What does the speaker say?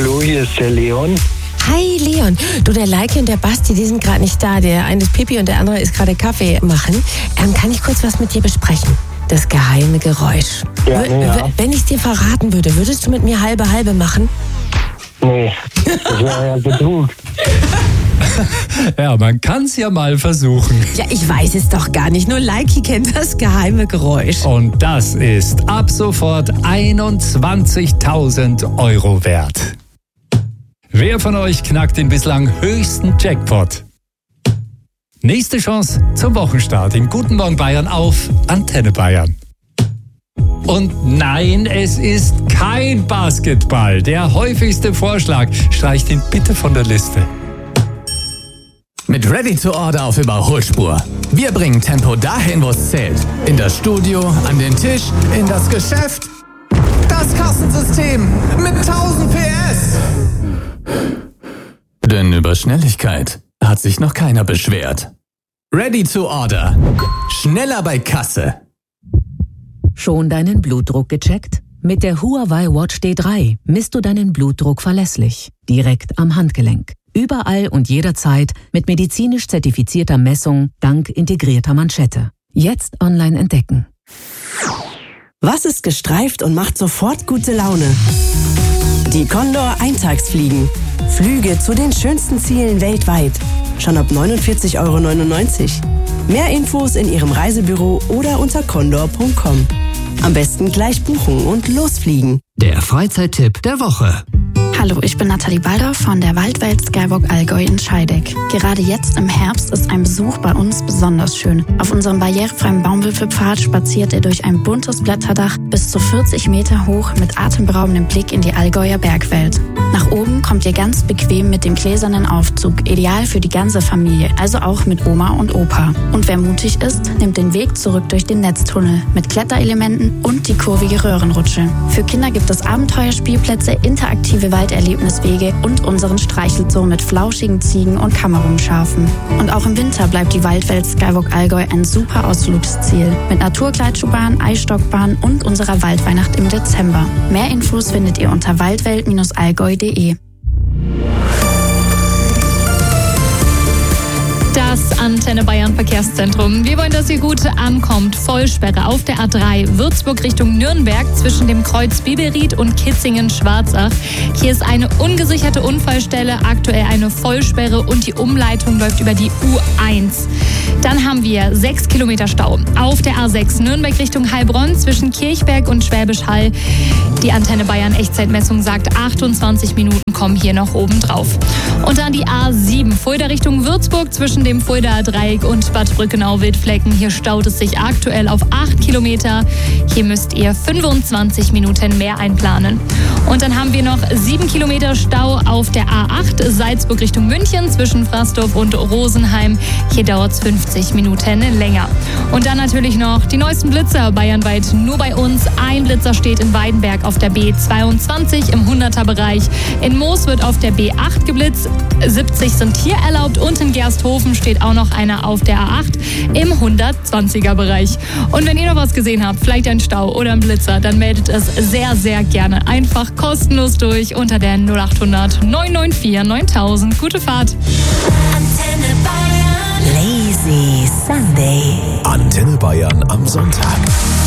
Hallo, hier ist der Leon. Hi Leon, du, der Leike und der Basti, die sind gerade nicht da. Der eine ist Pipi und der andere ist gerade Kaffee machen. Kann ich kurz was mit dir besprechen? Das geheime Geräusch. Ja. Wenn ich dir verraten würde, würdest du mit mir halbe machen? Nee, das wäre ja Betrug. Ja, man kann es ja mal versuchen. Ja, ich weiß es doch gar nicht. Nur Leiki kennt das geheime Geräusch. Und das ist ab sofort 21.000 Euro wert. Wer von euch knackt den bislang höchsten Jackpot? Nächste Chance zum Wochenstart im Guten Morgen Bayern auf Antenne Bayern. Und nein, es ist kein Basketball. Der häufigste Vorschlag. Streicht ihn bitte von der Liste. Mit Ready to Order auf Überholspur. Wir bringen Tempo dahin, wo es zählt. In das Studio, an den Tisch, in das Geschäft. Das Kassensystem mit 1000 PS. Denn über Schnelligkeit hat sich noch keiner beschwert. Ready to Order. Schneller bei Kasse. Schon deinen Blutdruck gecheckt? Mit der Huawei Watch D3 misst du deinen Blutdruck verlässlich, direkt am Handgelenk. Überall und jederzeit mit medizinisch zertifizierter Messung dank integrierter Manschette. Jetzt online entdecken. Was ist gestreift und macht sofort gute Laune? Die Condor Eintagsfliegen. Flüge zu den schönsten Zielen weltweit. Schon ab 49,99 Euro. Mehr Infos in Ihrem Reisebüro oder unter condor.com. Am besten gleich buchen und losfliegen. Der Freizeittipp der Woche. Hallo, ich bin Nathalie Balder von der Waldwelt Skywalk Allgäu in Scheidegg. Gerade jetzt im Herbst ist ein Besuch bei uns besonders schön. Auf unserem barrierefreien Baumwipfelpfad spaziert ihr durch ein buntes Blätterdach bis zu 40 Meter hoch mit atemberaubendem Blick in die Allgäuer Bergwelt. Nach oben kommt ihr ganz bequem mit dem gläsernen Aufzug, ideal für die ganze Familie, also auch mit Oma und Opa. Und wer mutig ist, nimmt den Weg zurück durch den Netztunnel mit Kletterelementen und die kurvige Röhrenrutsche. Für Kinder gibt es Abenteuerspielplätze, interaktive Walderlebniswege und unseren Streichelzoo mit flauschigen Ziegen und Kamerungschafen. Und auch im Winter bleibt die Waldwelt Skywalk Allgäu ein super Ausflugsziel mit Naturgleitschuhbahn, Eisstockbahn und unserer Waldweihnacht im Dezember. Mehr Infos findet ihr unter waldwelt-allgäu.de. Das Antenne Bayern Verkehrszentrum. Wir wollen, dass ihr gut ankommt. Vollsperre auf der A3 Würzburg Richtung Nürnberg zwischen dem Kreuz Biberried und Kitzingen-Schwarzach. Hier ist eine ungesicherte Unfallstelle, aktuell eine Vollsperre und die Umleitung läuft über die U1. Dann haben wir 6 Kilometer Stau auf der A6 Nürnberg Richtung Heilbronn zwischen Kirchberg und Schwäbisch Hall. Die Antenne Bayern Echtzeitmessung sagt, 28 Minuten kommen hier noch oben drauf. Und dann die A7 Fulda Richtung Würzburg zwischen dem Fuldaer Dreieck und Bad Brückenau-Wildflecken. Hier staut es sich aktuell auf 8 Kilometer. Hier müsst ihr 25 Minuten mehr einplanen. Und dann haben wir noch 7 Kilometer Stau auf der A8 Salzburg Richtung München zwischen Frasdorf und Rosenheim. Hier dauert es 50 Minuten länger. Und dann natürlich noch die neuesten Blitzer bayernweit nur bei uns. Ein Blitzer steht in Weidenberg auf der B22 im 100er-Bereich. In Moos wird auf der B8 geblitzt. 70 sind hier erlaubt und in Gersthofen steht auch noch einer auf der A8 im 120er-Bereich. Und wenn ihr noch was gesehen habt, vielleicht ein Stau oder ein Blitzer, dann meldet es sehr, sehr gerne. Einfach kostenlos durch unter der 0800 994 9000. Gute Fahrt. Antenne Bayern. Lazy Sunday. Antenne Bayern am Sonntag.